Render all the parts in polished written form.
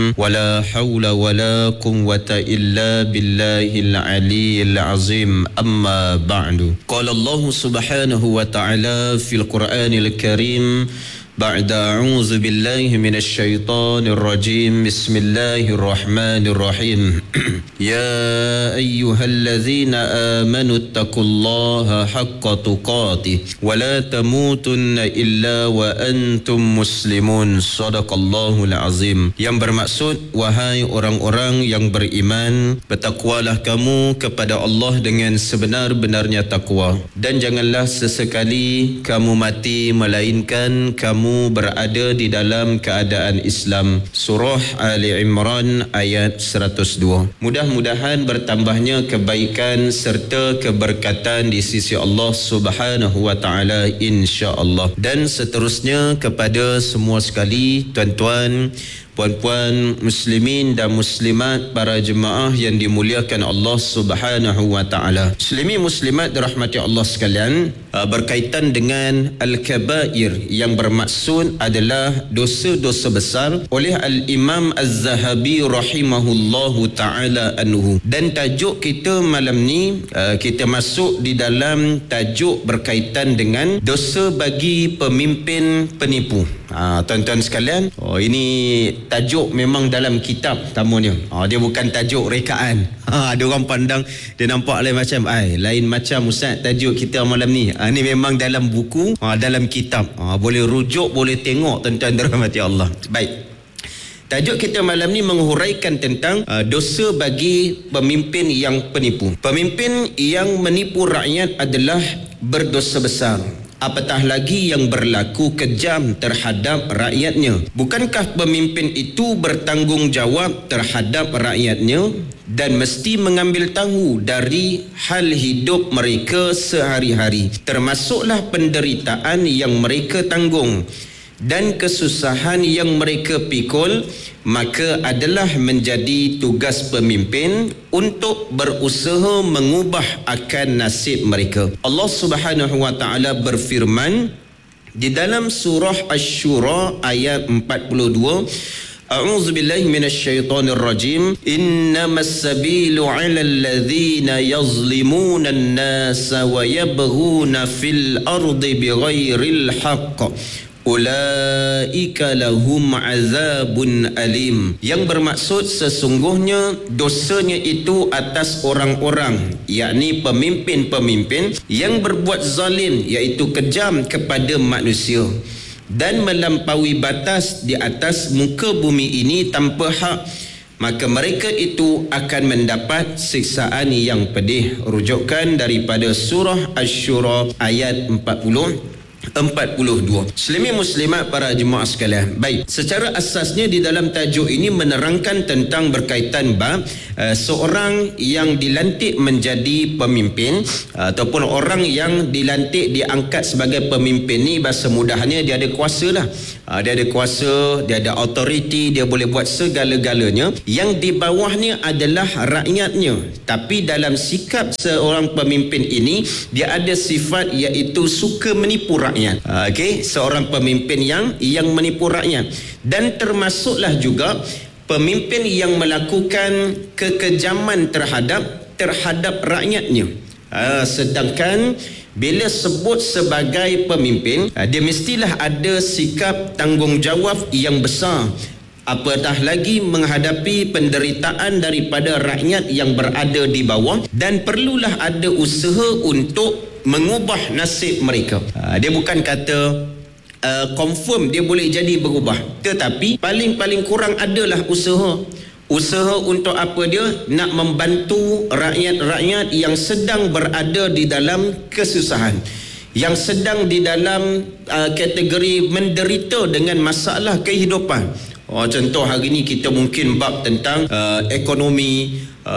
ولا حول ولا قوة إلا بالله العلي العظيم أما بعد قال الله سبحانه وتعالى في القرآن الكريم بعد أعوذ بالله من الشيطان الرجيم بسم الله الرحمن الرحيم يا أيها الذين آمنوا اتقوا الله حق تقاته ولا تموتن إلا وأنتم مسلمون صدق الله العظيم. Yang bermaksud, wahai orang-orang yang beriman, bertakwalah kamu kepada Allah dengan sebenar-benarnya takwa, dan janganlah sesekali kamu mati melainkan kamu berada di dalam keadaan Islam. Surah Ali Imran ayat 102. Mudah-mudahan bertambahnya kebaikan serta keberkatan di sisi Allah Subhanahu wa taala, insya-Allah. Dan seterusnya kepada semua sekali, tuan-tuan, puan-puan, muslimin dan muslimat, para jemaah yang dimuliakan Allah Subhanahu wa taala. Muslimin muslimat dirahmati Allah sekalian, berkaitan dengan al-kabair yang bermaksud adalah dosa-dosa besar oleh al-Imam Az-Zahabi rahimahullahu taala anhu. Dan tajuk kita malam ni, kita masuk di dalam tajuk berkaitan dengan dosa bagi pemimpin penipu. Tuan-tuan sekalian, ini tajuk memang dalam kitab tamunya. Dia bukan tajuk rekaan. Ada orang pandang, dia nampak lain macam, lain macam ustaz tajuk kita malam ni. Ni memang dalam buku, dalam kitab. Boleh rujuk, boleh tengok, tuan-tuan dirahmati Allah. Baik. Tajuk kita malam ni menghuraikan tentang dosa bagi pemimpin yang penipu. Pemimpin yang menipu rakyat adalah berdosa besar. Apatah lagi yang berlaku kejam terhadap rakyatnya. Bukankah pemimpin itu bertanggungjawab terhadap rakyatnya dan mesti mengambil tahu dari hal hidup mereka sehari-hari, termasuklah penderitaan yang mereka tanggung dan kesusahan yang mereka pikul? Maka adalah menjadi tugas pemimpin untuk berusaha mengubah akan nasib mereka. Allah Subhanahu wa taala berfirman di dalam surah Asy-Syura ayat 42, A'udzu billahi minasyaitonir rajim. Innamas sabilu 'alal ladzina yazlimuna an-nasa wa yabghuna fil ardi bighairil haqq. Ulaika lahum azabun alim. Yang bermaksud sesungguhnya dosanya itu atas orang-orang, yakni pemimpin-pemimpin yang berbuat zalim, iaitu kejam kepada manusia dan melampaui batas di atas muka bumi ini tanpa hak, maka mereka itu akan mendapat siksaan yang pedih. Rujukan daripada surah Asy-Syura ayat 42. Muslimin muslimat, para jemaah sekalian. Baik, secara asasnya di dalam tajuk ini menerangkan tentang berkaitan bab seorang yang dilantik menjadi pemimpin ataupun orang yang dilantik diangkat sebagai pemimpin ni, bahasa mudahnya dia ada kuasa lah. Dia ada kuasa, dia ada authority, dia boleh buat segala-galanya. Yang di bawahnya adalah rakyatnya. Tapi dalam sikap seorang pemimpin ini, dia ada sifat iaitu suka menipu rakyat. Seorang pemimpin yang menipu rakyat. Dan termasuklah juga pemimpin yang melakukan kekejaman terhadap rakyatnya. Sedangkan bila sebut sebagai pemimpin, dia mestilah ada sikap tanggungjawab yang besar, apatah lagi menghadapi penderitaan daripada rakyat yang berada di bawah, dan perlulah ada usaha untuk mengubah nasib mereka. Dia bukan kata confirm dia boleh jadi berubah, tetapi paling kurang adalah usaha untuk apa? Dia nak membantu rakyat-rakyat yang sedang berada di dalam kesusahan, yang sedang di dalam kategori menderita dengan masalah kehidupan. Contoh hari ni kita mungkin bab tentang ekonomi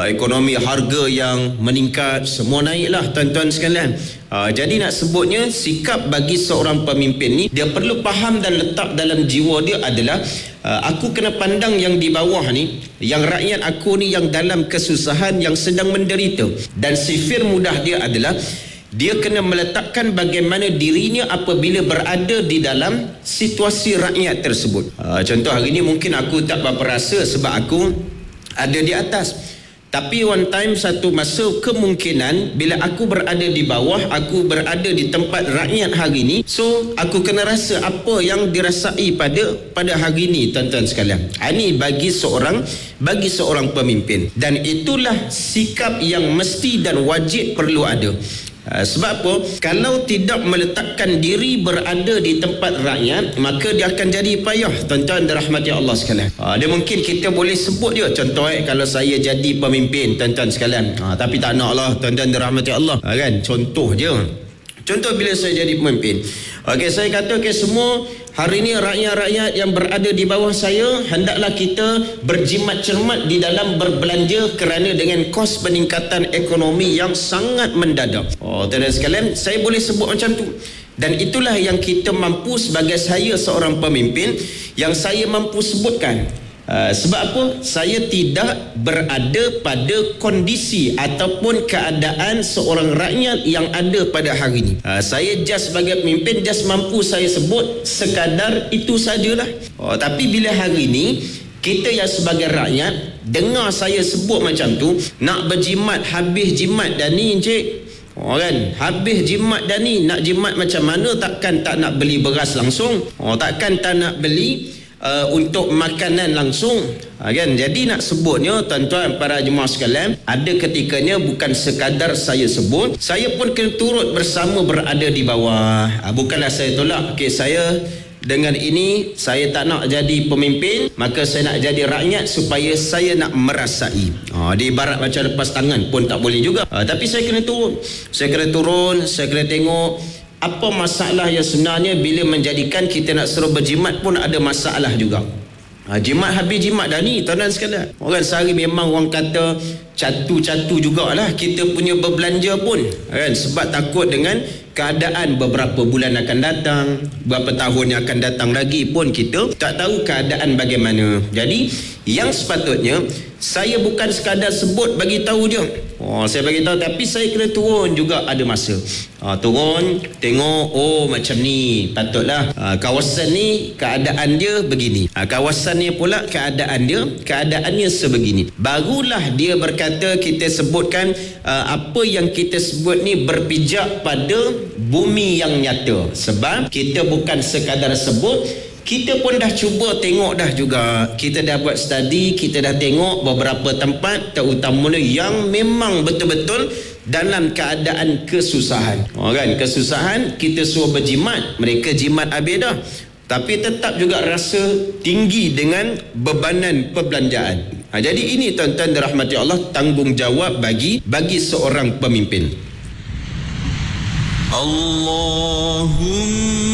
harga yang meningkat, semua naiklah tuan-tuan sekalian. Jadi nak sebutnya sikap bagi seorang pemimpin ni, dia perlu faham dan letak dalam jiwa dia adalah aku kena pandang yang di bawah ni, yang rakyat aku ni yang dalam kesusahan, yang sedang menderita. Dan sifir mudah dia adalah dia kena meletakkan bagaimana dirinya apabila berada di dalam situasi rakyat tersebut. Contoh hari ni mungkin aku tak berapa rasa sebab aku ada di atas. Tapi one time, satu masa, kemungkinan bila aku berada di bawah, aku berada di tempat rakyat hari ni, so aku kena rasa apa yang dirasai pada hari ni, tuan-tuan sekalian. Ini bagi seorang pemimpin, dan itulah sikap yang mesti dan wajib perlu ada. Sebab apa? Kalau tidak meletakkan diri berada di tempat rakyat, maka dia akan jadi payah, tuan-tuan dirahmati Allah sekalian. Dia mungkin kita boleh sebut je, contoh kalau saya jadi pemimpin, tuan-tuan sekalian, tapi tak nak lah, tuan-tuan dirahmati Allah, kan? Contoh je. Contoh bila saya jadi pemimpin, saya kata semua hari ini rakyat-rakyat yang berada di bawah saya, hendaklah kita berjimat cermat di dalam berbelanja kerana dengan kos peningkatan ekonomi yang sangat mendadak. Tuan-tuan sekalian, saya boleh sebut macam tu. Dan itulah yang kita mampu sebagai saya seorang pemimpin, yang saya mampu sebutkan. Sebab apa? Saya tidak berada pada kondisi ataupun keadaan seorang rakyat yang ada pada hari ini. Saya just sebagai pemimpin, just mampu saya sebut sekadar itu sajalah. Tapi bila hari ini kita yang sebagai rakyat dengar saya sebut macam tu, nak berjimat, habis jimat dah ni encik, kan, habis jimat dah ni, nak jimat macam mana? Takkan tak nak beli beras langsung, takkan tak nak beli untuk makanan langsung, kan? Jadi nak sebutnya, tuan-tuan para jemaah sekalian, ada ketikanya bukan sekadar saya sebut, saya pun kena turut bersama berada di bawah. Bukanlah saya tolak, saya dengan ini saya tak nak jadi pemimpin, maka saya nak jadi rakyat supaya saya nak merasai. Di ibarat macam lepas tangan pun tak boleh juga. Tapi saya kena turun, saya kena tengok apa masalah yang sebenarnya bila menjadikan kita nak suruh berjimat pun ada masalah juga. Jimat habis jimat dah ni, tuan-tuan sekalian. Orang sehari memang orang kata catu-catu jugalah kita punya berbelanja pun, kan? Sebab takut dengan keadaan beberapa bulan akan datang, beberapa tahun yang akan datang lagi pun kita tak tahu keadaan bagaimana. Jadi yang sepatutnya saya bukan sekadar sebut bagi tahu je. Saya bagi tahu, tapi saya kena turun juga ada masa. Turun, tengok, macam ni, patutlah kawasan ni keadaan dia begini. Kawasan ni pula keadaannya sebegini. Barulah dia berkata, kita sebutkan apa yang kita sebut ni berpijak pada bumi yang nyata. Sebab kita bukan sekadar sebut, kita pun dah cuba tengok dah juga. Kita dah buat study, kita dah tengok beberapa tempat, terutamanya yang memang betul-betul dalam keadaan kesusahan. Kan, kesusahan, kita suruh berjimat, mereka jimat habis dah, tapi tetap juga rasa tinggi dengan bebanan perbelanjaan. Jadi ini, tuan-tuan dirahmati Allah, tanggungjawab bagi seorang pemimpin. Allahumma